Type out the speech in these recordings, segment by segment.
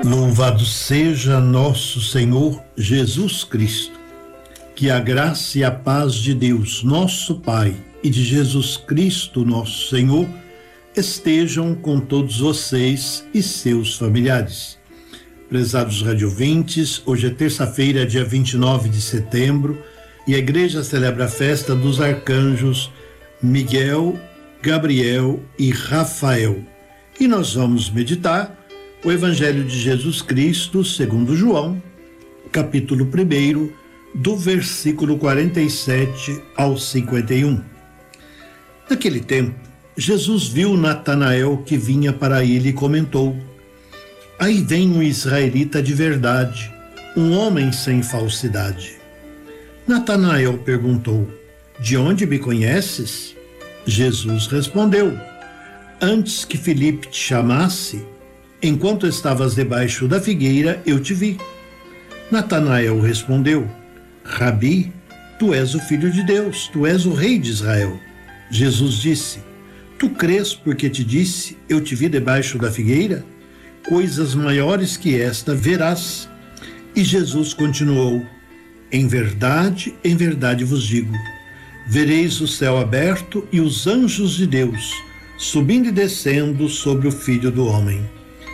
Louvado seja nosso Senhor Jesus Cristo. Que a graça e a paz de Deus, nosso Pai, e de Jesus Cristo, nosso Senhor, estejam com todos vocês e seus familiares. Prezados radiovintes, hoje é terça-feira, dia 29 de setembro, e a igreja celebra a festa dos arcanjos Miguel, Gabriel e Rafael. E nós vamos meditar o Evangelho de Jesus Cristo, segundo João, capítulo 1, do versículo 47 ao 51. Naquele tempo, Jesus viu Natanael que vinha para ele e comentou: aí vem um israelita de verdade, um homem sem falsidade. Natanael perguntou: de onde me conheces? Jesus respondeu: antes que Filipe te chamasse, enquanto estavas debaixo da figueira, eu te vi. Natanael respondeu: Rabi, tu és o Filho de Deus, tu és o Rei de Israel. Jesus disse: tu crês porque te disse, eu te vi debaixo da figueira? Coisas maiores que esta verás. E Jesus continuou: em verdade vos digo, vereis o céu aberto e os anjos de Deus subindo e descendo sobre o Filho do Homem.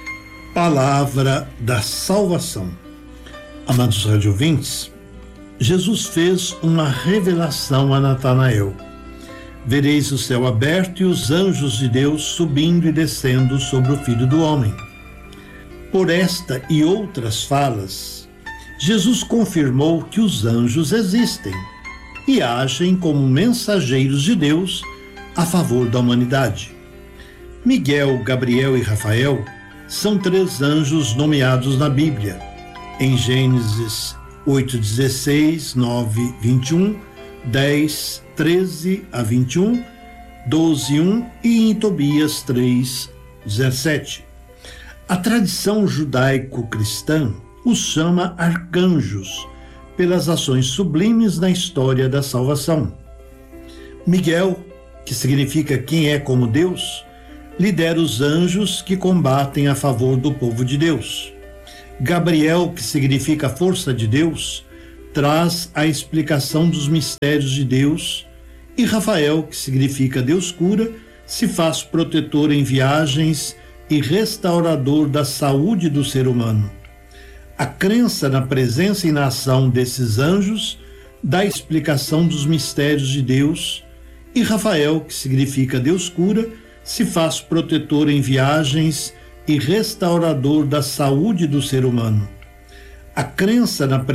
Palavra da salvação. Amados radiovintes, Jesus fez uma revelação a Natanael. Vereis o céu aberto e os anjos de Deus subindo e descendo sobre o Filho do Homem. Por esta e outras falas, Jesus confirmou que os anjos existem e agem como mensageiros de Deus a favor da humanidade. Miguel, Gabriel e Rafael são 3 anjos nomeados na Bíblia, em Gênesis 8:16, 9, 21, 10, 13 a 21, 12, 1 e em Tobias 3, 17. A tradição judaico-cristã os chama arcanjos, pelas ações sublimes na história da salvação. Miguel, que significa quem é como Deus, lidera os anjos que combatem a favor do povo de Deus. Gabriel, que significa força de Deus, traz a explicação dos mistérios de Deus. E Rafael, que significa Deus cura, se faz protetor em viagens e restaurador da saúde do ser humano. A crença na presença e na ação desses anjos dá explicação dos mistérios de Deus. E Rafael, que significa Deus cura, se faz protetor em viagens e restaurador da saúde do ser humano. A crença na